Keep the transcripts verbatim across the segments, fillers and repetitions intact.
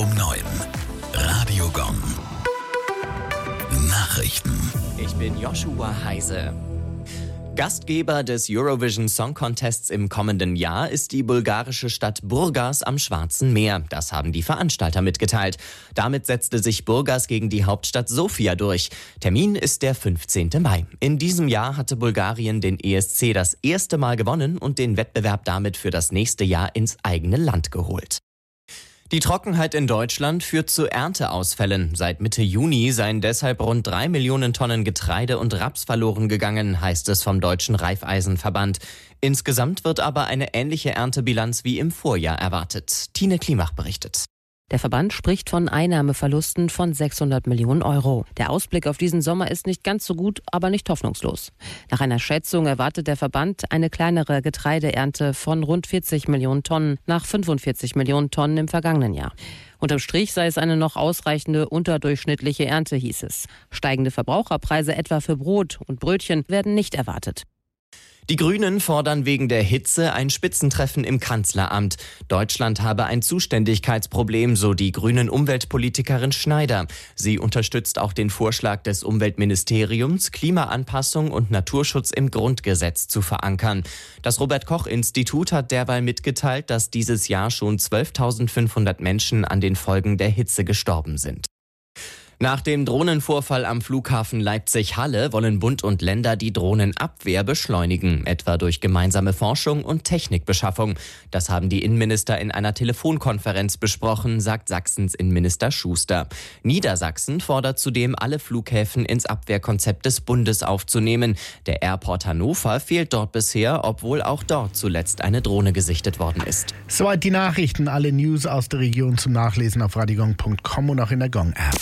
um neun. Radio Gong. Nachrichten. Ich bin Joshua Heise. Gastgeber des Eurovision Song Contests im kommenden Jahr ist die bulgarische Stadt Burgas am Schwarzen Meer. Das haben die Veranstalter mitgeteilt. Damit setzte sich Burgas gegen die Hauptstadt Sofia durch. Termin ist der fünfzehnten Mai. In diesem Jahr hatte Bulgarien den E S C das erste Mal gewonnen und den Wettbewerb damit für das nächste Jahr ins eigene Land geholt. Die Trockenheit in Deutschland führt zu Ernteausfällen. Seit Mitte Juni seien deshalb rund drei Millionen Tonnen Getreide und Raps verloren gegangen, heißt es vom Deutschen Raiffeisenverband. Insgesamt wird aber eine ähnliche Erntebilanz wie im Vorjahr erwartet. Tine Klimach berichtet. Der Verband spricht von Einnahmeverlusten von sechshundert Millionen Euro. Der Ausblick auf diesen Sommer ist nicht ganz so gut, aber nicht hoffnungslos. Nach einer Schätzung erwartet der Verband eine kleinere Getreideernte von rund vierzig Millionen Tonnen nach fünfundvierzig Millionen Tonnen im vergangenen Jahr. Unterm Strich sei es eine noch ausreichende unterdurchschnittliche Ernte, hieß es. Steigende Verbraucherpreise etwa für Brot und Brötchen werden nicht erwartet. Die Grünen fordern wegen der Hitze ein Spitzentreffen im Kanzleramt. Deutschland habe ein Zuständigkeitsproblem, so die grünen Umweltpolitikerin Schneider. Sie unterstützt auch den Vorschlag des Umweltministeriums, Klimaanpassung und Naturschutz im Grundgesetz zu verankern. Das Robert-Koch-Institut hat derweil mitgeteilt, dass dieses Jahr schon zwölftausendfünfhundert Menschen an den Folgen der Hitze gestorben sind. Nach dem Drohnenvorfall am Flughafen Leipzig-Halle wollen Bund und Länder die Drohnenabwehr beschleunigen, etwa durch gemeinsame Forschung und Technikbeschaffung. Das haben die Innenminister in einer Telefonkonferenz besprochen, sagt Sachsens Innenminister Schuster. Niedersachsen fordert zudem, alle Flughäfen ins Abwehrkonzept des Bundes aufzunehmen. Der Airport Hannover fehlt dort bisher, obwohl auch dort zuletzt eine Drohne gesichtet worden ist. Soweit die Nachrichten, alle News aus der Region zum Nachlesen auf radiogong punkt com und auch in der Gong-App.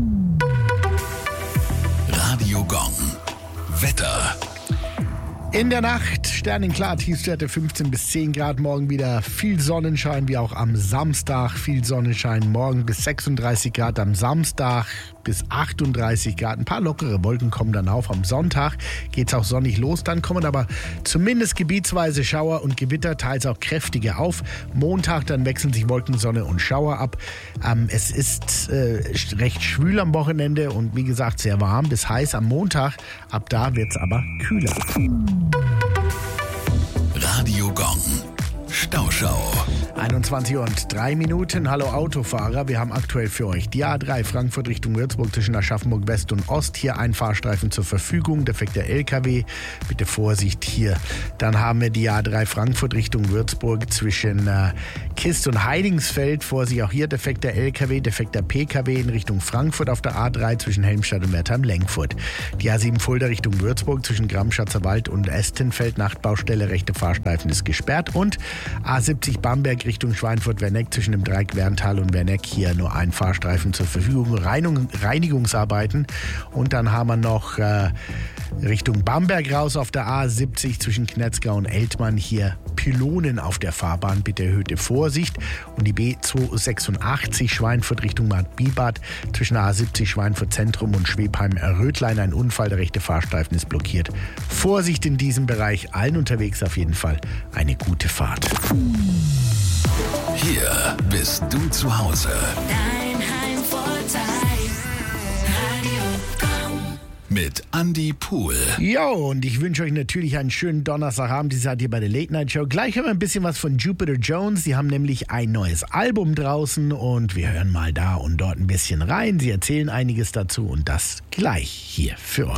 Radio Gong. Wetter. In der Nacht sternenklar, Tiefstwerte fünfzehn bis zehn Grad, morgen wieder viel Sonnenschein, wie auch am Samstag. Viel Sonnenschein, morgen bis sechsunddreißig Grad, am Samstag bis achtunddreißig Grad. Ein paar lockere Wolken kommen dann auf. Am Sonntag geht es auch sonnig los, dann kommen aber zumindest gebietsweise Schauer und Gewitter, teils auch kräftige auf. Montag dann wechseln sich Wolken, Sonne und Schauer ab. Ähm, es ist äh, recht schwül am Wochenende und wie gesagt sehr warm bis heiß am Montag. Ab da wird es aber kühler. Radio Gong. Stauschau. einundzwanzig und drei Minuten. Hallo Autofahrer, wir haben aktuell für euch die A drei Frankfurt Richtung Würzburg zwischen Aschaffenburg West und Ost. Hier ein Fahrstreifen zur Verfügung, defekter L K W. Bitte Vorsicht hier. Dann haben wir die A drei Frankfurt Richtung Würzburg zwischen äh, Kist und Heidingsfeld. Vorsicht auch hier, defekter L K W, defekter P K W in Richtung Frankfurt auf der A drei zwischen Helmstadt und Wertheim-Lenkfurt. Die A sieben Fulda Richtung Würzburg zwischen Gramm-Schatzer Wald und Estenfeld. Nachtbaustelle, rechte Fahrstreifen ist gesperrt. Und A siebzig Bamberg Richtung Schweinfurt-Werneck zwischen dem Dreieck Werntal und Werneck. Hier nur ein Fahrstreifen zur Verfügung. Reinigung, Reinigungsarbeiten. Und dann haben wir noch äh, Richtung Bamberg raus auf der A siebzig zwischen Knetzgau und Eltmann. Hier Pylonen auf der Fahrbahn. Bitte erhöhte Vorsicht. Und die B zweihundertsechsundachtzig Schweinfurt Richtung Bad Bibart zwischen A siebzig Schweinfurt Zentrum und Schwebheim-Rötlein. Ein Unfall, der rechte Fahrstreifen ist blockiert. Vorsicht in diesem Bereich. Allen unterwegs auf jeden Fall eine gute Fahrt. Hier bist du zu Hause. Dein Heimvorteil. Radio Gong. Mit Andi Pohl. Jo, und ich wünsche euch natürlich einen schönen Donnerstagabend. Ihr seid hier bei der Late Night Show. Gleich hören wir ein bisschen was von Jupiter Jones. Die haben nämlich ein neues Album draußen und wir hören mal da und dort ein bisschen rein. Sie erzählen einiges dazu und das gleich hier für euch.